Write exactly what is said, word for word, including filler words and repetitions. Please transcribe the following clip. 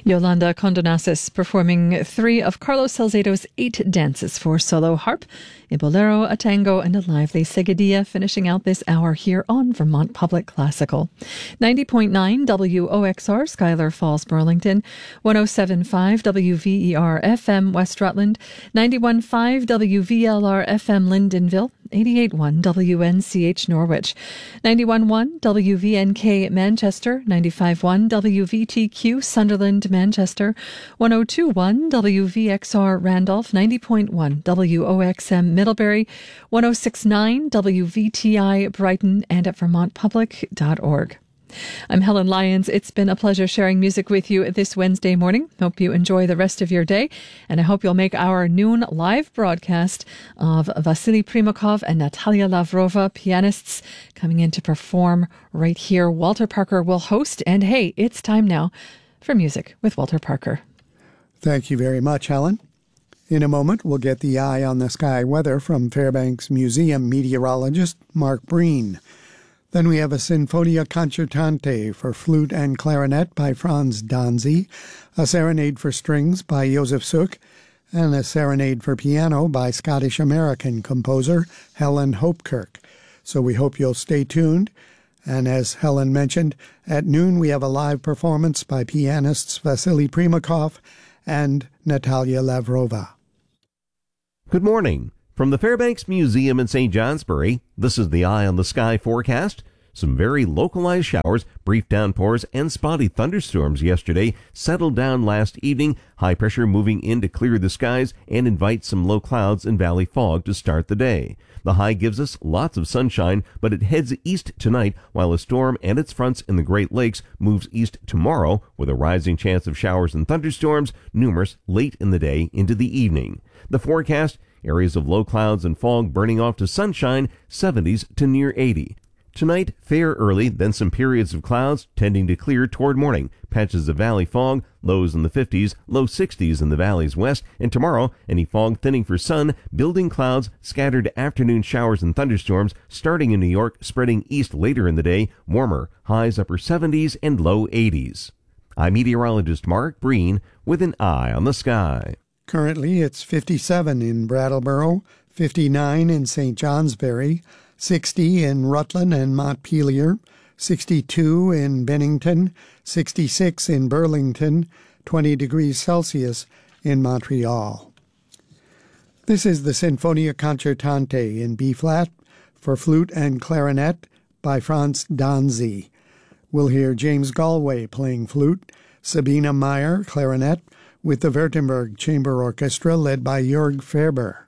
Yolanda Condonasis performing three of Carlos Salcedo's eight dances for solo harp, a bolero, a tango, and a lively seguidilla, finishing out this hour here on Vermont Public Classical. ninety point nine W O X R, Schuyler Falls, Burlington, one oh seven point five W V E R F M, West Rutland, ninety-one point five W V L R F M, Lyndonville, eighty-eight point one W N C H, Norwich, ninety-one point one W V N K, Manchester, ninety-five point one W V T Q, Sunderland, Manchester, one oh two point one W V X R, Randolph, ninety point one W O X M, Middlebury, one oh six point nine W V T I, Brighton, and at vermont public dot org. I'm Helen Lyons. It's been a pleasure sharing music with you this Wednesday morning. Hope you enjoy the rest of your day, and I hope you'll make our noon live broadcast of Vasily Primakov and Natalia Lavrova, pianists, coming in to perform right here. Walter Parker will host, and hey, it's time now for Music with Walter Parker. Thank you very much, Helen. In a moment, we'll get the eye on the sky weather from Fairbanks Museum meteorologist Mark Breen. Then we have a Sinfonia Concertante for flute and clarinet by Franz Danzi, a serenade for strings by Josef Suk, and a serenade for piano by Scottish-American composer Helen Hopkirk. So we hope you'll stay tuned. And as Helen mentioned, at noon we have a live performance by pianists Vasily Primakov and Natalia Lavrova. Good morning. From the Fairbanks Museum in Saint Johnsbury, this is the Eye on the Sky forecast. Some very localized showers, brief downpours, and spotty thunderstorms yesterday settled down last evening. High pressure moving in to clear the skies and invite some low clouds and valley fog to start the day. The high gives us lots of sunshine, but it heads east tonight, while a storm and its fronts in the Great Lakes moves east tomorrow, with a rising chance of showers and thunderstorms, numerous late in the day into the evening. The forecast: areas of low clouds and fog burning off to sunshine, seventies to near eighty. Tonight, fair early, then some periods of clouds tending to clear toward morning. Patches of valley fog, lows in the fifties, low sixties in the valleys west. And tomorrow, any fog thinning for sun, building clouds, scattered afternoon showers and thunderstorms starting in New York, spreading east later in the day, warmer, highs upper seventies and low eighties. I'm meteorologist Mark Breen with an eye on the sky. Currently, it's fifty-seven in Brattleboro, fifty-nine in Saint Johnsbury, sixty in Rutland and Montpelier, sixty-two in Bennington, sixty-six in Burlington, twenty degrees Celsius in Montreal. This is the Sinfonia Concertante in B-flat for flute and clarinet by Franz Danzi. We'll hear James Galway playing flute, Sabina Meyer clarinet, with the Württemberg Chamber Orchestra led by Jörg Ferber.